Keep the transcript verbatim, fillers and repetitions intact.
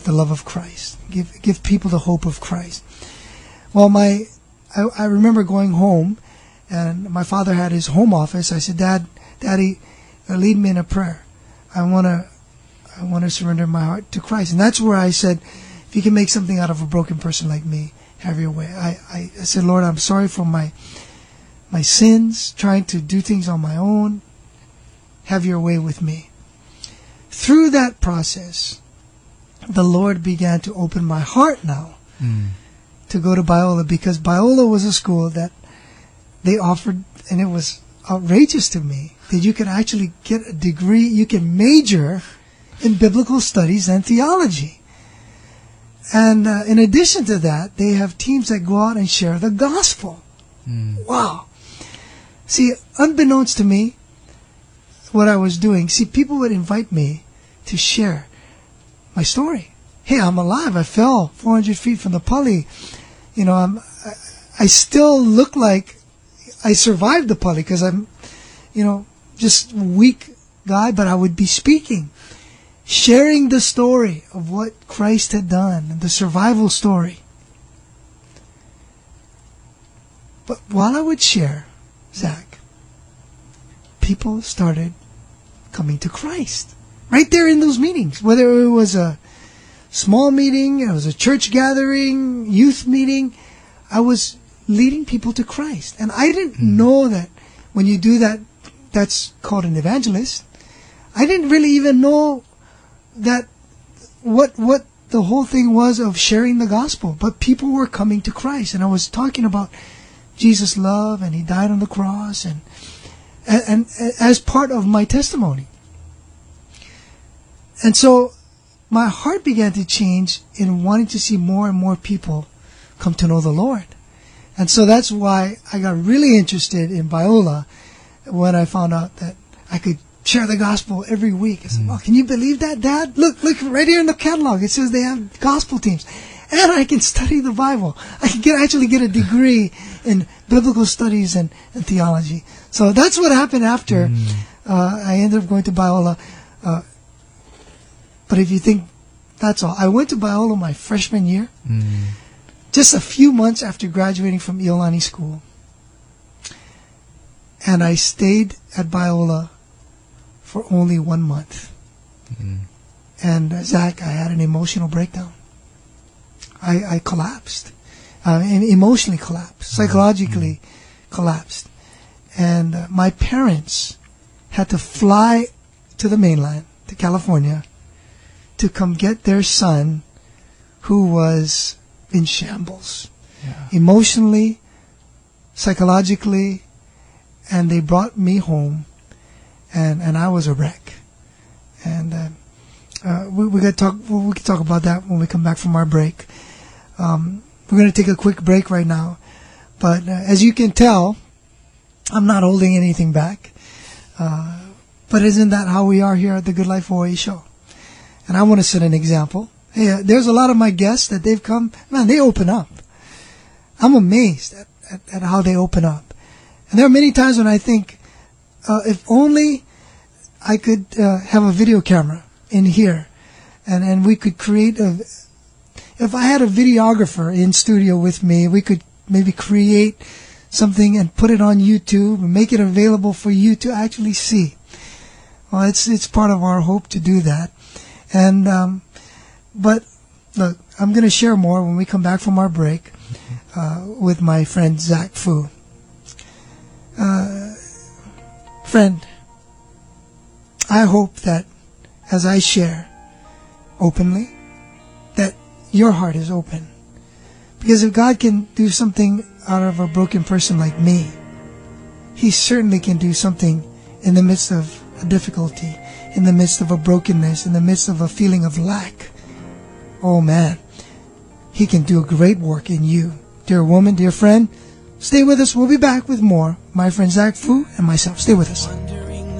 of the love of Christ. Give give people the hope of Christ. Well, my I, I remember going home, and my father had his home office. I said, Dad, Daddy, uh, lead me in a prayer. I want to I want to surrender my heart to Christ. And that's where I said, if you can make something out of a broken person like me, have your way. I, I, I said, Lord, I'm sorry for my my sins, trying to do things on my own. Have your way with me. Through that process, the Lord began to open my heart now mm. to go to Biola, because Biola was a school that they offered, and it was outrageous to me, that you could actually get a degree, you can major in biblical studies and theology. And uh, in addition to that, they have teams that go out and share the gospel. Mm. Wow. See, unbeknownst to me, what I was doing, see, people would invite me to share my story. Hey, I'm alive. I fell four hundred feet from the pulley. You know, I'm, I, I still look like I survived the pulley because I'm, you know, just a weak guy, but I would be speaking, sharing the story of what Christ had done, the survival story. But while I would share, Zach, people started coming to Christ. Right there in those meetings. Whether it was a small meeting, it was a church gathering, youth meeting, I was leading people to Christ. And I didn't mm. know that when you do that, that's called an evangelist. I didn't really even know that what what the whole thing was of sharing the gospel. But people were coming to Christ. And I was talking about Jesus' love, and He died on the cross, and and, and as part of my testimony. And so my heart began to change in wanting to see more and more people come to know the Lord. And so that's why I got really interested in Biola when I found out that I could share the gospel every week. I said, "Oh, can you believe that, Dad? Look, look right here in the catalog. It says they have gospel teams. And I can study the Bible. I can get actually get a degree in biblical studies and, and theology." So that's what happened after mm. uh, I ended up going to Biola. Uh, but if you think that's all, I went to Biola my freshman year, mm. just a few months after graduating from Iolani School. And I stayed at Biola for only one month. Mm. And uh, Zach, I had an emotional breakdown. I, I collapsed, uh, and emotionally collapsed, psychologically mm-hmm. collapsed. And uh, my parents had to fly to the mainland, to California, to come get their son who was in shambles, yeah. emotionally, psychologically, and they brought me home, and, and I was a wreck. And uh, uh, we, we got talk. We can talk about that when we come back from our break. Um, we're going to take a quick break right now. But uh, as you can tell, I'm not holding anything back. Uh, but isn't that how we are here at the Good Life Hawaii show? And I want to set an example. Hey, uh, there's a lot of my guests that they've come, man, they open up. I'm amazed at, at, at how they open up. And there are many times when I think, uh, if only I could uh, have a video camera in here, and, and we could create a... If I had a videographer in studio with me, we could maybe create something and put it on YouTube and make it available for you to actually see. Well, it's it's part of our hope to do that. And um, but look, I'm going to share more when we come back from our break uh, with my friend Zach Fu. Uh, friend, I hope that as I share openly, that your heart is open. Because if God can do something out of a broken person like me, He certainly can do something in the midst of a difficulty, in the midst of a brokenness, in the midst of a feeling of lack. Oh man, He can do a great work in you. Dear woman, dear friend, stay with us. We'll be back with more. My friend Zach Fu and myself. Stay with us.